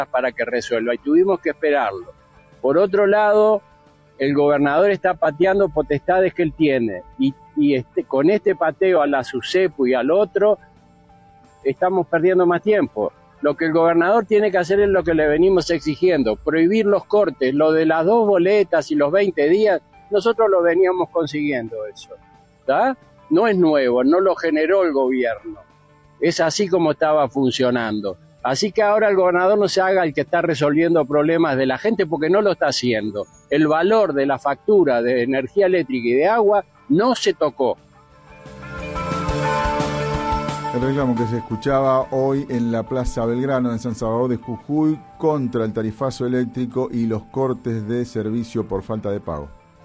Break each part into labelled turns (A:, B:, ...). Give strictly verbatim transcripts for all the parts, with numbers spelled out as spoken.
A: para que resuelva y tuvimos que esperarlo. Por otro lado, el gobernador está pateando potestades que él tiene y, y este, con este pateo a la SUSEPU y al otro estamos perdiendo más tiempo. Lo que el gobernador tiene que hacer es lo que le venimos exigiendo, prohibir los cortes, lo de las dos boletas y los veinte días, nosotros lo veníamos consiguiendo eso, ¿está? No es nuevo, no lo generó el gobierno, es así como estaba funcionando. Así que ahora el gobernador no se haga el que está resolviendo problemas de la gente porque no lo está haciendo. El valor de la factura de energía eléctrica y de agua no se tocó.
B: El reclamo que se escuchaba hoy en la Plaza Belgrano en San Salvador de Jujuy contra el tarifazo eléctrico y los cortes de servicio por falta de pago.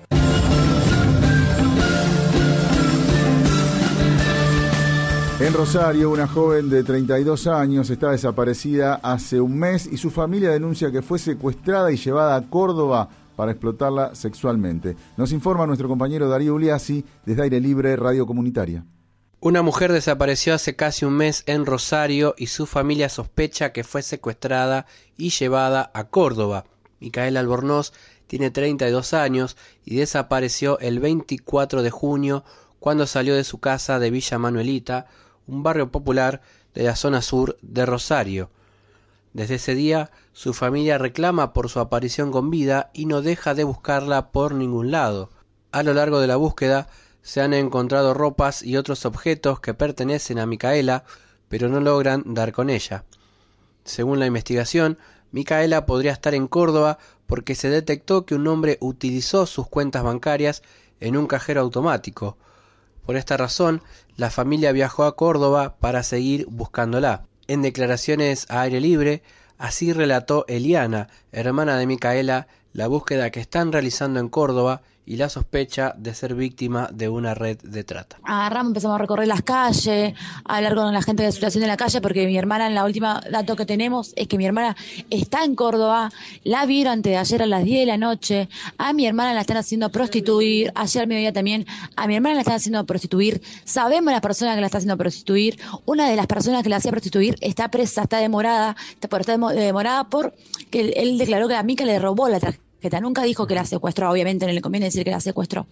B: En Rosario, una joven de treinta y dos años está desaparecida hace un mes y su familia denuncia que fue secuestrada y llevada a Córdoba para explotarla sexualmente. Nos informa nuestro compañero Darío Uliassi desde Aire Libre Radio Comunitaria.
C: Una mujer desapareció hace casi un mes en Rosario y su familia sospecha que fue secuestrada y llevada a Córdoba. Micaela Albornoz tiene treinta y dos años y desapareció el veinticuatro de junio cuando salió de su casa de Villa Manuelita, un barrio popular de la zona sur de Rosario. Desde ese día, su familia reclama por su aparición con vida y no deja de buscarla por ningún lado. A lo largo de la búsqueda, se han encontrado ropas y otros objetos que pertenecen a Micaela, pero no logran dar con ella. Según la investigación, Micaela podría estar en Córdoba porque se detectó que un hombre utilizó sus cuentas bancarias en un cajero automático. Por esta razón, la familia viajó a Córdoba para seguir buscándola. En declaraciones a aire libre, así relató Eliana, hermana de Micaela, la búsqueda que están realizando en Córdoba y la sospecha de ser víctima de una red de trata.
D: Agarramos, empezamos a recorrer las calles, a hablar con la gente de la situación de la calle, porque mi hermana, en la última dato que tenemos, es que mi hermana está en Córdoba, la vieron antes de ayer a las diez de la noche, a mi hermana la están haciendo prostituir, ayer al mediodía también, a mi hermana la están haciendo prostituir, sabemos la persona que la está haciendo prostituir, una de las personas que la hacía prostituir está presa, está demorada, está, está demorada porque él, él declaró que a Mica le robó la tarjeta. Nunca dijo que la secuestró, obviamente no le conviene decir que la secuestró.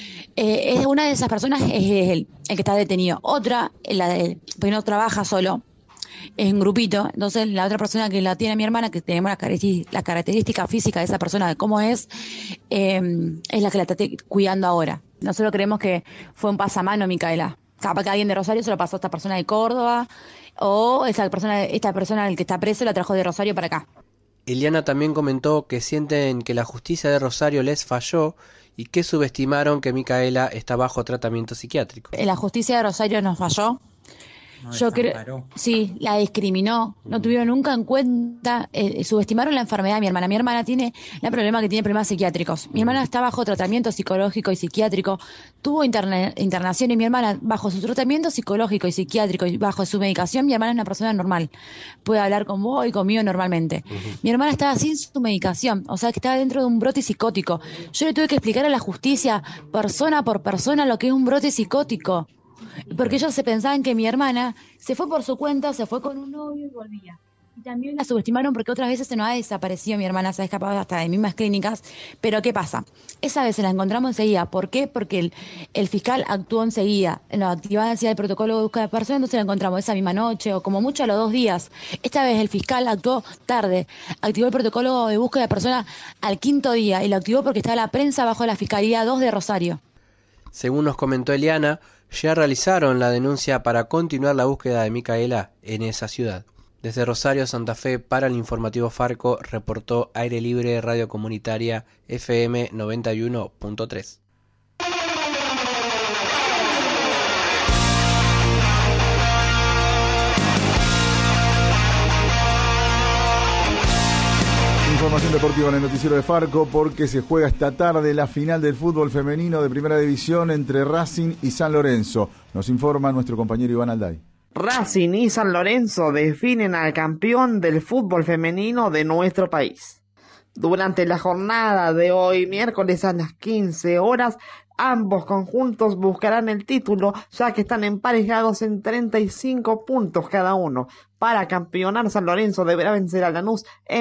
D: Eh, es una de esas personas es él, el que está detenido. Otra, la de él, porque no trabaja solo, es un grupito. Entonces la otra persona que la tiene mi hermana, que tenemos la característica, la característica física de esa persona, de cómo es, eh, es la que la está cuidando ahora. Nosotros creemos que fue un pasamano, Micaela. Capaz que alguien de Rosario se lo pasó a esta persona de Córdoba, o esta persona, esta persona el que está preso la trajo de Rosario para acá.
C: Eliana también comentó que sienten que la justicia de Rosario les falló y que subestimaron que Micaela está bajo tratamiento psiquiátrico.
D: La justicia de Rosario nos falló. No, Yo creo, sí, la discriminó, no tuvieron nunca en cuenta, eh, subestimaron la enfermedad de mi hermana. Mi hermana tiene el problema que tiene problemas psiquiátricos. Mi hermana está bajo tratamiento psicológico y psiquiátrico, tuvo interna, internación y mi hermana bajo su tratamiento psicológico y psiquiátrico y bajo su medicación, mi hermana es una persona normal, puede hablar con vos y conmigo normalmente. Uh-huh. Mi hermana estaba sin su medicación, o sea que estaba dentro de un brote psicótico. Yo le tuve que explicar a la justicia, persona por persona, lo que es un brote psicótico. Porque ellos se pensaban que mi hermana se fue por su cuenta, se fue con un novio y volvía. Y también la subestimaron porque otras veces se nos ha desaparecido mi hermana, se ha escapado hasta de mismas clínicas. Pero ¿qué pasa? Esa vez se la encontramos enseguida. ¿Por qué? Porque el, el fiscal actuó enseguida. Nos activaba enseguida el protocolo de búsqueda de personas, entonces la encontramos esa misma noche o como mucho a los dos días. Esta vez el fiscal actuó tarde. Activó el protocolo de búsqueda de personas al quinto día y lo activó porque estaba la prensa bajo la Fiscalía dos de Rosario.
C: Según nos comentó Eliana, ya realizaron la denuncia para continuar la búsqueda de Micaela en esa ciudad. Desde Rosario, Santa Fe, para el informativo Farco, reportó Aire Libre Radio Comunitaria F M noventa y uno punto tres.
B: Información deportiva en el noticiero de Farco porque se juega esta tarde la final del fútbol femenino de Primera División entre Racing y San Lorenzo. Nos informa nuestro compañero Iván Alday.
E: Racing y San Lorenzo definen al campeón del fútbol femenino de nuestro país. Durante la jornada de hoy, miércoles a las quince horas, ambos conjuntos buscarán el título, ya que están emparejados en treinta y cinco puntos cada uno. Para campeonar, San Lorenzo deberá vencer a Lanús en